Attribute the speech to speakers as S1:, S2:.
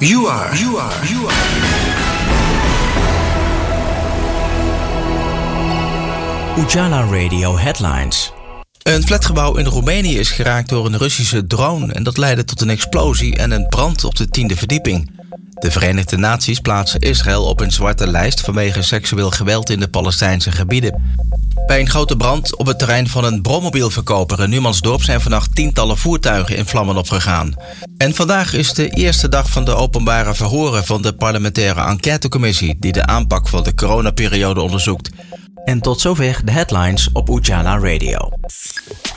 S1: You are.
S2: Ujala Radio Headlines.
S3: Een flatgebouw in Roemenië is geraakt door een Russische drone en dat leidde tot een explosie en een brand op de 10e verdieping. De Verenigde Naties plaatsen Israël op een zwarte lijst vanwege seksueel geweld in de Palestijnse gebieden. Bij een grote brand op het terrein van een brommobielverkoper in Numansdorp zijn vannacht tientallen voertuigen in vlammen opgegaan. En vandaag is de eerste dag van de openbare verhoren van de parlementaire enquêtecommissie die de aanpak van de coronaperiode onderzoekt.
S2: En tot zover de headlines op Ujala Radio.